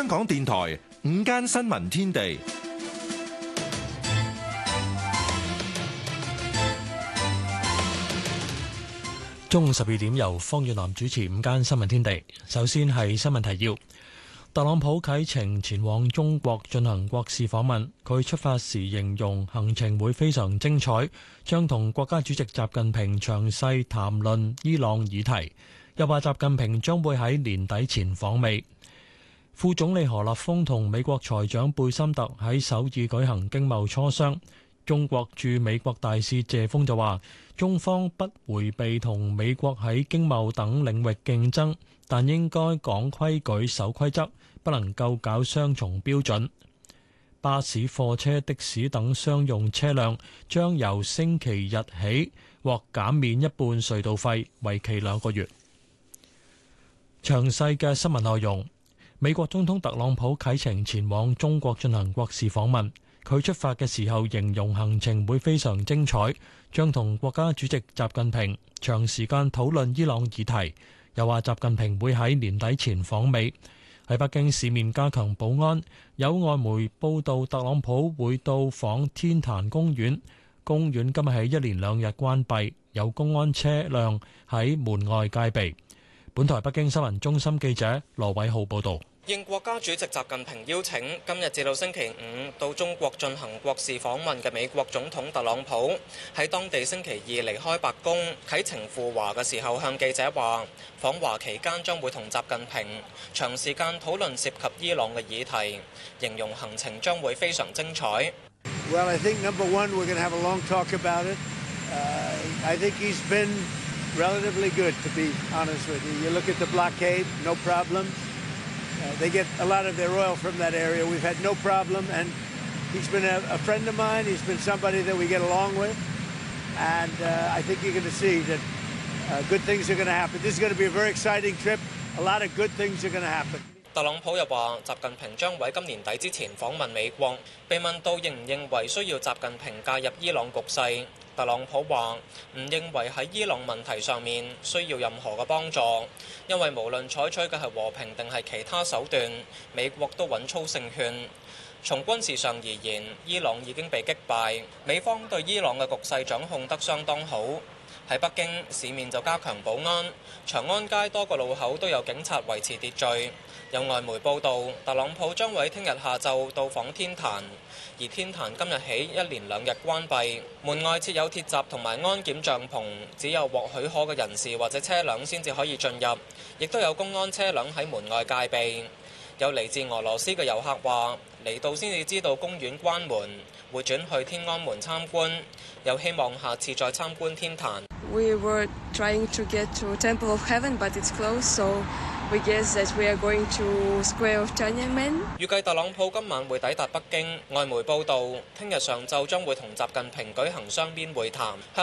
香港電台午間新聞天地， 中午12點由方遠南主持午間新聞天地。首先係新聞提要。特朗普啟程前往中國進行國事訪問，佢出發時形容行程會非常精彩，將同國家主席習近平詳細談論伊朗議題，又話習近平將會喺年底前訪美。副總理何立峰同美國財長貝森特喺首爾舉行經貿磋商。中國駐美國大使謝鋒就話，中方不迴避同美國喺經貿等領域競爭，但應該講規矩守規則，不能夠搞雙重標準。巴士、貨車、的士等商用車輛將由星期日起獲減免一半隧道費，為期2個月。詳細嘅新聞內容。美國總統特朗普啟程前往中國進行國事訪問，佢出發嘅時候形容行程會非常精彩，將同國家主席習近平長時間討論伊朗議題，又話習近平會喺年底前訪美。喺北京市面加強保安，有外媒報道特朗普會到訪天壇公園，公園今日起1連2日關閉，有公安車輛喺門外戒備。本台北京新聞中心記者羅偉浩報道。 應國家主席習近平邀請，今日至到星期五到中國進行國事訪問嘅美國總統特朗普，喺當地星期二離開白宮啟程赴華嘅時候，向記者話，訪華期間將會同習近平長時間討論涉及伊朗嘅議題，形容行程將會非常精彩。 Well, I think number one, we're going to have a long talk about it. I think he's been relatively good, to be honest with you. You look at the blockade, no problem. They get a lot of their oil from that area. We've had no problem, and he's been a friend of mine. He's been somebody that we get along with, and I think you're going to see that good things are going to happen. This is going to be a very exciting trip. A lot of good things are going to happen. 特朗普又話，習近平將會喺今年底之前訪問美國。被問到認唔認為需要習近平介入伊朗局勢，特朗普話唔認為喺伊朗問題上面需要任何嘅幫助，因為無論採取嘅係和平定係其他手段，美國都穩操勝券。從軍事上而言，伊朗已經被擊敗，美方對伊朗嘅局勢掌控得相當好。喺北京市面就加強保安，長安街多個路口都有警察維持秩序。有外媒報道，特朗普將會聽日下晝到訪天壇，而天壇今日起1連2日關閉，門外設有鐵閘同埋安檢帳篷，只有獲許可嘅人士或者車輛先至可以進入，亦都有公安車輛喺門外戒備。有嚟自俄羅斯嘅遊客話，嚟到先至知道公園關門，會轉去天安門參觀，又希望下次再參觀天壇。 We were trying to get to Temple of Heaven, but it's closed, so we guess that we are going to Square of Tiananmen. 預計特朗普今晚會抵達北京。外媒報道，聽日上晝將會同習近平舉行雙邊會談。